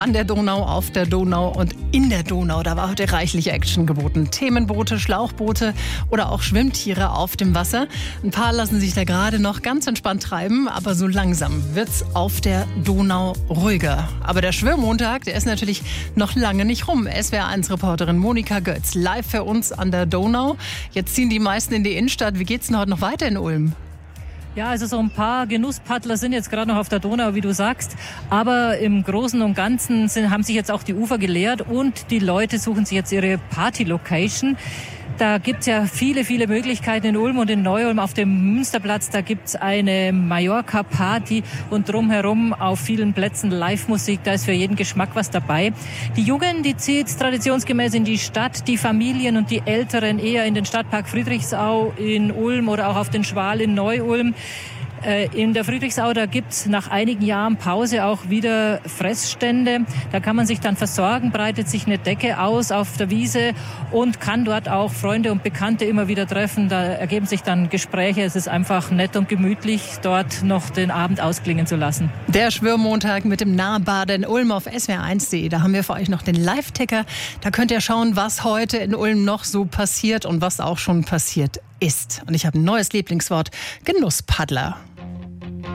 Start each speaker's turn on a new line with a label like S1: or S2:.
S1: An der Donau, auf der Donau und in der Donau, da war heute reichlich Action geboten. Themenboote, Schlauchboote oder auch Schwimmtiere auf dem Wasser. Ein paar lassen sich da gerade noch ganz entspannt treiben, aber so langsam wird's auf der Donau ruhiger. Aber der Schwimmmontag, der ist natürlich noch lange nicht rum. SWR1-Reporterin Monika Götz live für uns an der Donau. Jetzt ziehen die meisten in die Innenstadt. Wie geht's denn heute noch weiter in Ulm?
S2: Ja, also so ein paar Genusspaddler sind jetzt gerade noch auf der Donau, wie du sagst. Aber im Großen und Ganzen haben sich jetzt auch die Ufer geleert und die Leute suchen sich jetzt ihre Party-Location. Da gibt's ja viele, viele Möglichkeiten in Ulm und in Neu-Ulm auf dem Münsterplatz. Da gibt's eine Mallorca-Party und drumherum auf vielen Plätzen Live-Musik. Da ist für jeden Geschmack was dabei. Die Jungen, die zieht traditionsgemäß in die Stadt. Die Familien und die Älteren eher in den Stadtpark Friedrichsau in Ulm oder auch auf den Schwal in Neu-Ulm. In der Friedrichsau, da gibt's nach einigen Jahren Pause auch wieder Fressstände. Da kann man sich dann versorgen, breitet sich eine Decke aus auf der Wiese und kann dort auch Freunde und Bekannte immer wieder treffen. Da ergeben sich dann Gespräche. Es ist einfach nett und gemütlich, dort noch den Abend ausklingen zu lassen.
S1: Der Schwimmmontag mit dem Nahbade in Ulm auf swr1.de. Da haben wir für euch noch den Live-Ticker. Da könnt ihr schauen, was heute in Ulm noch so passiert und was auch schon passiert ist. Und ich habe ein neues Lieblingswort: Genusspaddler.